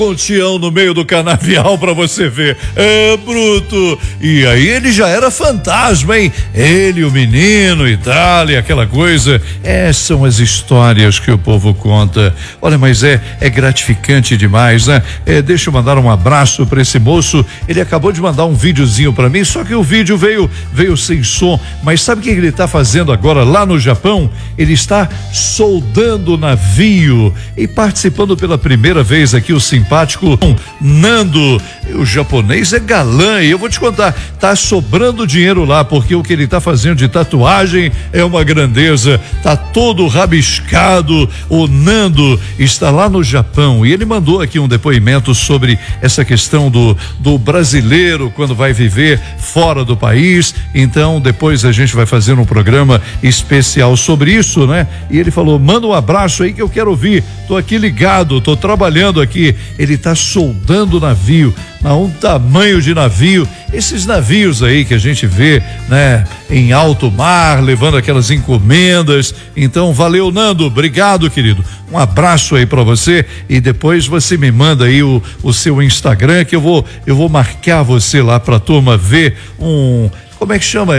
Tião no meio do canavial pra você ver. É, bruto. E aí ele já era fantasma, hein? Ele, o menino e tal, e aquela coisa. São as histórias que o povo conta. Olha, mas é gratificante demais, né? Deixa eu mandar um abraço pra esse moço. Ele acabou de mandar um videozinho pra mim, só que o vídeo veio sem som. Mas sabe o que ele tá fazendo agora lá no Japão? Ele está soldando navio e participando pela primeira vez aqui o simpático Nando. O japonês é galã e eu vou te contar, tá sobrando dinheiro lá, porque o que ele tá fazendo de tatuagem é uma grandeza, tá todo rabiscado. O Nando está lá no Japão e ele mandou aqui um depoimento sobre essa questão do brasileiro quando vai viver fora do país. Então depois a gente vai fazer um programa especial sobre isso, né? E ele falou: manda um abraço aí que eu quero ouvir, tô aqui ligado, tô trabalhando aqui. Ele tá soldando navio, um tamanho de navio, esses navios aí que a gente vê, né, em alto mar, levando aquelas encomendas. Então, valeu, Nando, obrigado, querido. Um abraço aí pra você e depois você me manda aí o seu Instagram que eu vou marcar você lá pra turma ver como é que chama?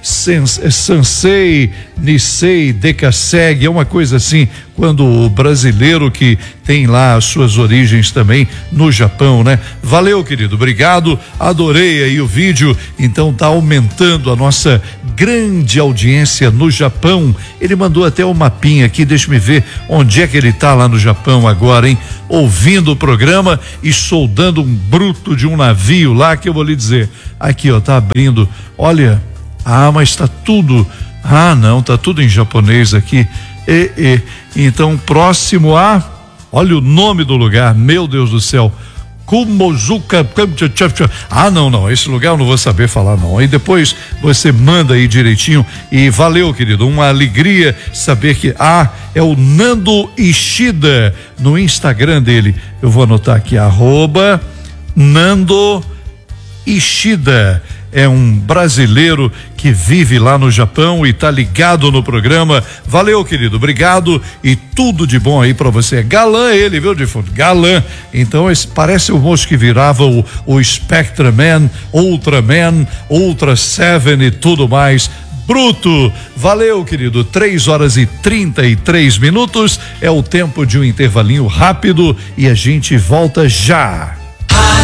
Sansei Nisei Dekaseg, é uma coisa assim, quando o brasileiro que tem lá as suas origens também no Japão, né? Valeu, querido, obrigado, adorei aí o vídeo. Então tá aumentando a nossa grande audiência no Japão. Ele mandou até um mapinha aqui, deixa me ver onde é que ele tá lá no Japão agora, hein? Ouvindo o programa e soldando um bruto de um navio lá, que eu vou lhe dizer. Aqui, ó, tá abrindo. Olha, mas tá tudo, não, tá tudo em japonês aqui. Então, próximo olha o nome do lugar, meu Deus do céu. Kumozuka. Não, esse lugar eu não vou saber falar não. Aí depois você manda aí direitinho e valeu, querido, uma alegria saber que é o Nando Ishida no Instagram dele. Eu vou anotar aqui, @Nando Ishida. É um brasileiro que vive lá no Japão e tá ligado no programa. Valeu, querido, obrigado e tudo de bom aí pra você. Galã ele, viu, de fundo? Galã. Então esse parece o moço que virava o Spectreman, Ultraman, Ultra Seven e tudo mais. Bruto, valeu, querido. 3h33 é o tempo de um intervalinho rápido e a gente volta já.